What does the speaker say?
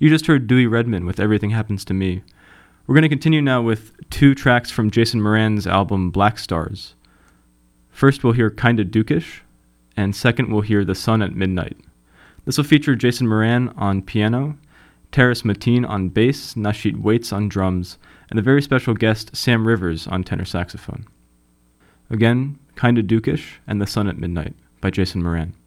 You just heard Dewey Redman with Everything Happens to Me. We're going to continue now with two tracks from Jason Moran's album Black Stars. First we'll hear Kinda Dukish, and second we'll hear The Sun at Midnight. This will feature Jason Moran on piano, Terrace Mateen on bass, Nasheet Waits on drums, and the very special guest Sam Rivers on tenor saxophone. Again, Kinda Dukish and The Sun at Midnight by Jason Moran.